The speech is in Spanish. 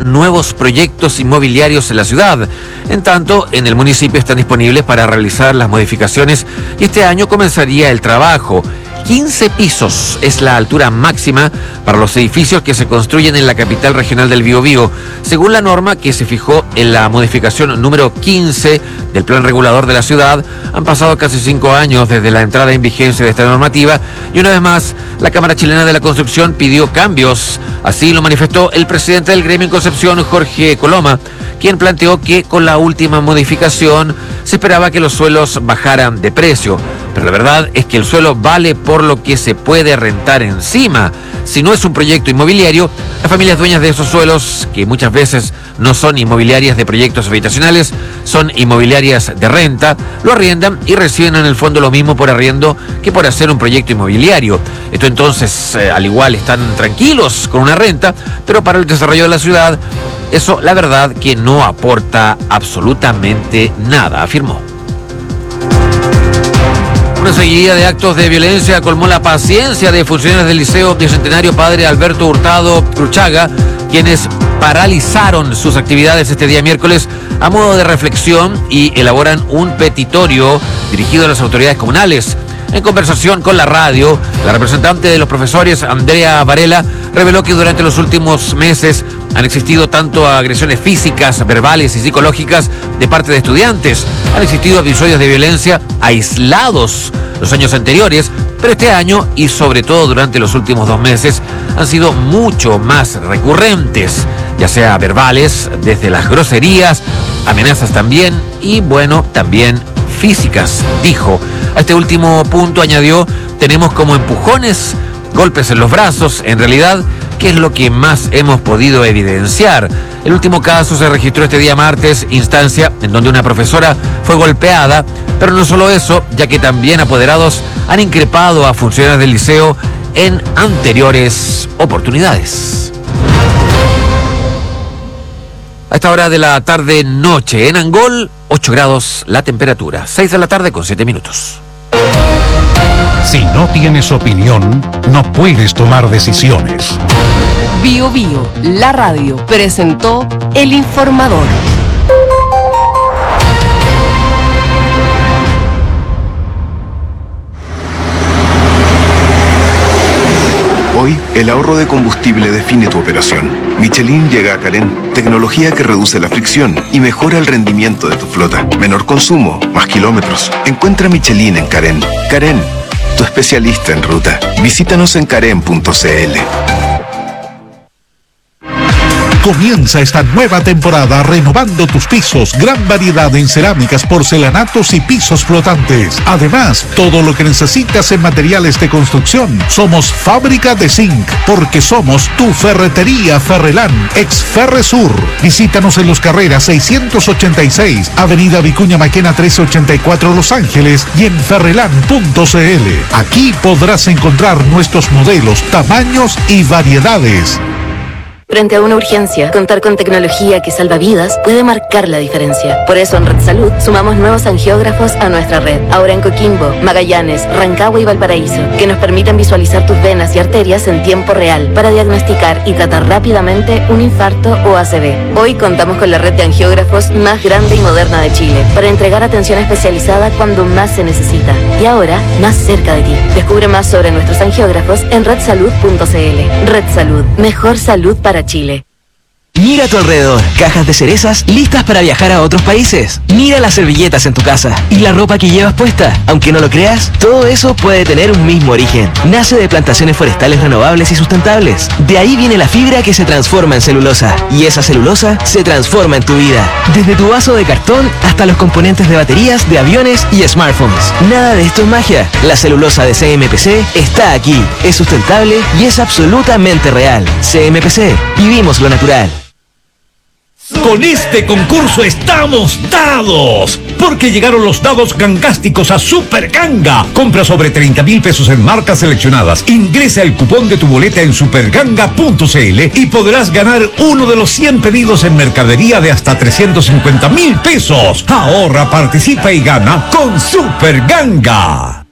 nuevos proyectos inmobiliarios en la ciudad. En tanto, en el municipio están disponibles para realizar las modificaciones y este año comenzaría el trabajo. 15 pisos es la altura máxima para los edificios que se construyen en la capital regional del Biobío, según la norma que se fijó en la modificación número 15 del Plan Regulador de la ciudad. Han pasado casi 5 años desde la entrada en vigencia de esta normativa y una vez más la Cámara Chilena de la Construcción pidió cambios. Así lo manifestó el presidente del gremio en Concepción, Jorge Coloma, quien planteó que con la última modificación se esperaba que los suelos bajaran de precio. Pero la verdad es que el suelo vale por lo que se puede rentar encima. Si no es un proyecto inmobiliario, las familias dueñas de esos suelos, que muchas veces no son inmobiliarias de proyectos habitacionales, son inmobiliarias de renta, lo arriendan y reciben en el fondo lo mismo por arriendo que por hacer un proyecto inmobiliario. Esto entonces, al igual, están tranquilos con una renta, pero para el desarrollo de la ciudad, eso la verdad que no aporta absolutamente nada, afirmó. Una seguidilla de actos de violencia colmó la paciencia de funcionarios del Liceo Bicentenario Padre Alberto Hurtado Cruchaga, quienes paralizaron sus actividades este día miércoles a modo de reflexión y elaboran un petitorio dirigido a las autoridades comunales. En conversación con la radio, la representante de los profesores, Andrea Varela, reveló que durante los últimos meses han existido tanto agresiones físicas, verbales y psicológicas de parte de estudiantes. Han existido episodios de violencia aislados los años anteriores, pero este año y sobre todo durante los últimos 2 meses han sido mucho más recurrentes, ya sea verbales, desde las groserías, amenazas también y bueno, también físicas, dijo. A este último punto añadió, tenemos como empujones, golpes en los brazos, en realidad, ¿qué es lo que más hemos podido evidenciar? El último caso se registró este día martes, instancia en donde una profesora fue golpeada, pero no solo eso, ya que también apoderados han increpado a funcionarios del liceo en anteriores oportunidades. A esta hora de la tarde-noche en Angol, 8 grados la temperatura, 6 de la tarde con 7 minutos. Si no tienes opinión, no puedes tomar decisiones. Bio Bio, la radio, presentó El Informador. Hoy, el ahorro de combustible define tu operación. Michelin llega a Carén, tecnología que reduce la fricción y mejora el rendimiento de tu flota. Menor consumo, más kilómetros. Encuentra Michelin en Carén. Carén, tu especialista en ruta. Visítanos en carén.cl. Comienza esta nueva temporada renovando tus pisos. Gran variedad en cerámicas, porcelanatos y pisos flotantes. Además, todo lo que necesitas en materiales de construcción. Somos Fábrica de Zinc, porque somos tu ferretería Ferrelán, ex Ferresur. Visítanos en Los Carreras 686, Avenida Vicuña Maquena 1384 Los Ángeles y en ferrelán.cl. Aquí podrás encontrar nuestros modelos, tamaños y variedades. Frente a una urgencia, contar con tecnología que salva vidas puede marcar la diferencia. Por eso en Red Salud sumamos nuevos angiógrafos a nuestra red. Ahora en Coquimbo, Magallanes, Rancagua y Valparaíso, que nos permiten visualizar tus venas y arterias en tiempo real para diagnosticar y tratar rápidamente un infarto o ACV. Hoy contamos con la red de angiógrafos más grande y moderna de Chile para entregar atención especializada cuando más se necesita. Y ahora, más cerca de ti. Descubre más sobre nuestros angiógrafos en redsalud.cl. Red Salud, mejor salud para Chile. Mira a tu alrededor, cajas de cerezas listas para viajar a otros países. Mira las servilletas en tu casa y la ropa que llevas puesta. Aunque no lo creas, todo eso puede tener un mismo origen. Nace de plantaciones forestales renovables y sustentables. De ahí viene la fibra que se transforma en celulosa. Y esa celulosa se transforma en tu vida. Desde tu vaso de cartón hasta los componentes de baterías, de aviones y smartphones. Nada de esto es magia. La celulosa de CMPC está aquí. Es sustentable y es absolutamente real. CMPC. Vivimos lo natural. Con este concurso estamos dados, porque llegaron los dados gangásticos a Super Ganga. Compra sobre 30,000 pesos en marcas seleccionadas. Ingresa el cupón de tu boleta en superganga.cl y podrás ganar uno de los 100 pedidos en mercadería de hasta 350,000 pesos. Ahorra, participa y gana con Super Ganga.